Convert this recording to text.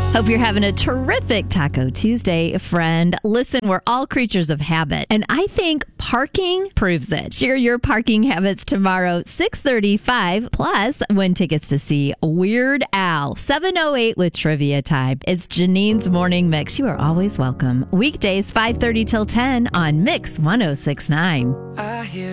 Hope you're having a terrific Taco Tuesday, friend. Listen, we're all creatures of habit, and I think parking proves it. Share your parking habits tomorrow, 6:35, plus win tickets to see Weird Al, 7:08 with Trivia Time. It's Janine's Morning Mix. You are always welcome. Weekdays, 5:30 till 10 on Mix 106.9.